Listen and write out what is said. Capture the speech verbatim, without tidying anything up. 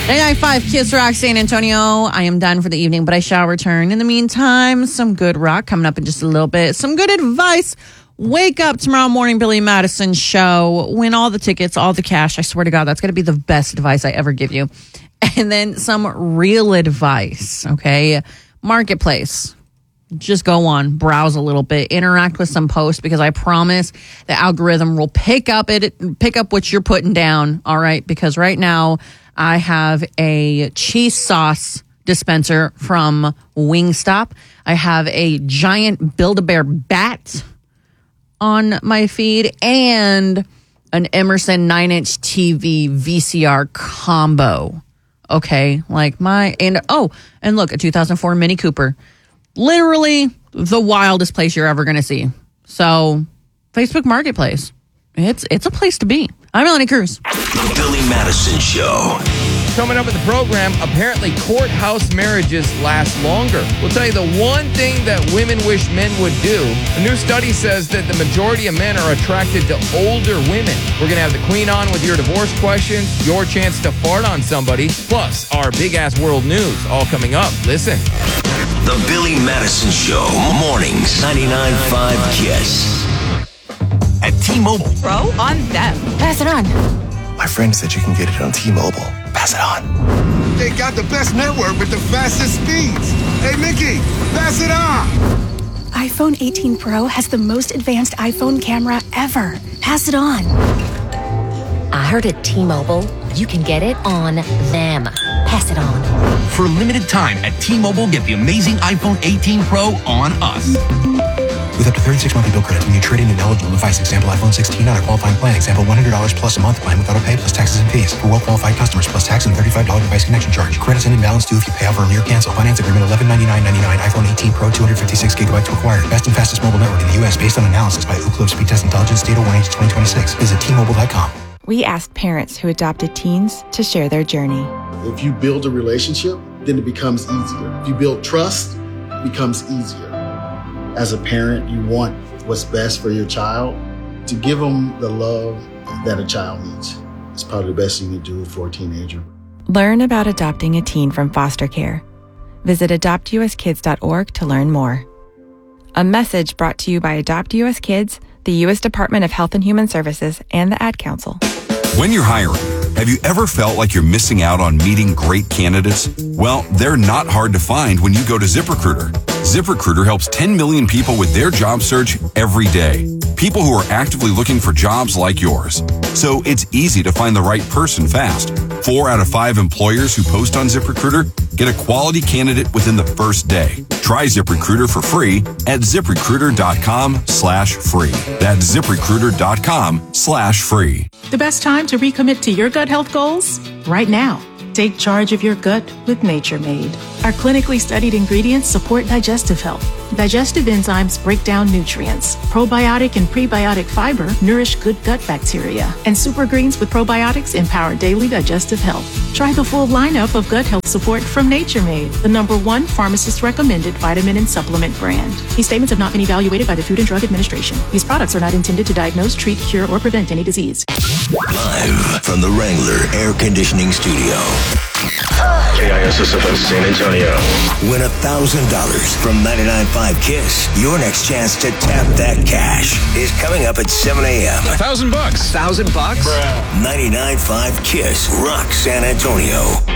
ninety-nine point five Kiss Rock San Antonio. I am done for the evening, but I shall return. In the meantime, some good rock coming up in just a little bit. Some good advice. Wake up tomorrow morning, Billy Madison show. Win all the tickets, all the cash. I swear to God, that's going to be the best advice I ever give you. And then some real advice, okay? Marketplace. Just go on, browse a little bit, interact with some posts, because I promise the algorithm will pick up it, pick up what you're putting down, all right? Because right now, I have a cheese sauce dispenser from Wingstop. I have a giant Build-A-Bear bat on my feed and an Emerson nine-inch T V V C R combo. Okay, like my, and oh, and look, a two thousand four Mini Cooper. Literally the wildest place you're ever going to see. So, Facebook Marketplace. It's it's a place to be. I'm Melanie Cruz. The Billy Madison Show. Coming up in the program, apparently courthouse marriages last longer. We'll tell you the one thing that women wish men would do. A new study says that the majority of men are attracted to older women. We're going to have the queen on with your divorce questions, your chance to fart on somebody, plus our big-ass world news, all coming up. Listen. The Billy Madison Show. Mornings. ninety-nine point five Kiss. At T-Mobile. Bro, on them. Pass it on. My friend said you can get it on T-Mobile. Pass it on. They got the best network with the fastest speeds. Hey, Mickey, pass it on. iPhone eighteen Pro has the most advanced iPhone camera ever. Pass it on. I heard at T-Mobile, you can get it on them. Pass it on. For a limited time at T-Mobile, get the amazing iPhone eighteen Pro on us. With up to thirty-six monthly bill credits when you trade in an eligible device, example iPhone sixteen on a qualifying plan, example one hundred dollars plus a month plan with auto pay plus taxes and fees. For well-qualified customers, plus tax and thirty-five dollars device connection charge. Credits and imbalance due if you pay off early or cancel. Finance agreement eleven ninety-nine ninety-nine. iPhone eighteen Pro two hundred fifty-six gigabytes required. Best and fastest mobile network in the U S based on analysis by Ookla Speed Test Intelligence Data one H twenty twenty-six. Visit T Mobile dot com. We asked parents who adopted teens to share their journey. If you build a relationship, then it becomes easier. If you build trust, it becomes easier. As a parent, you want what's best for your child. To give them the love that a child needs. It's probably the best you can do for a teenager. Learn about adopting a teen from foster care. Visit adopt U S kids dot org to learn more. A message brought to you by Adopt U S Kids, the U S Department of Health and Human Services, and the Ad Council. When you're hiring, have you ever felt like you're missing out on meeting great candidates? Well, they're not hard to find when you go to ZipRecruiter. ZipRecruiter helps ten million people with their job search every day. People who are actively looking for jobs like yours. So it's easy to find the right person fast. Four out of five employers who post on ZipRecruiter get a quality candidate within the first day. Try ZipRecruiter for free at ZipRecruiter.com slash free. That's ZipRecruiter.com slash free. The best time to recommit to your gut health goals? Right now. Take charge of your gut with Nature Made. Our clinically studied ingredients support digestive health. Digestive enzymes break down nutrients. Probiotic and prebiotic fiber nourish good gut bacteria. And super greens with probiotics empower daily digestive health. Try the full lineup of gut health support from Nature Made, the number one pharmacist-recommended vitamin and supplement brand. These statements have not been evaluated by the Food and Drug Administration. These products are not intended to diagnose, treat, cure, or prevent any disease. Live from the Wrangler Air Conditioning Studio. K I S S F M San Antonio. Win one thousand dollars from ninety-nine point five Kiss. Your next chance to tap that cash is coming up at seven a.m. A thousand bucks. Thousand bucks? ninety-nine point five Kiss Rock San Antonio.